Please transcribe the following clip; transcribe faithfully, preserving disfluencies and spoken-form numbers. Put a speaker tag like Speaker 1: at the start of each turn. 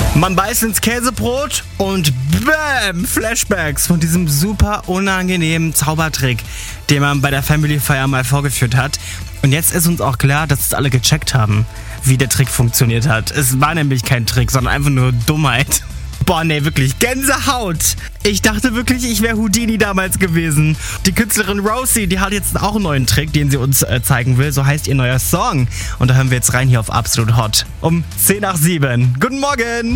Speaker 1: Man beißt ins Käsebrot und bäm, Flashbacks von diesem super unangenehmen Zaubertrick, den man bei der Family Feier mal vorgeführt hat. Und jetzt ist uns auch klar, dass es alle gecheckt haben, wie der Trick funktioniert hat. Es war nämlich kein Trick, sondern einfach nur Dummheit. Boah, nee, wirklich, Gänsehaut. Ich dachte wirklich, ich wäre Houdini damals gewesen. Die Künstlerin Rosie, die hat jetzt auch einen neuen Trick, den sie uns äh, zeigen will. So heißt ihr neuer Song. Und da hören wir jetzt rein hier auf Absolut Hot. Um zehn nach sieben. Guten Morgen.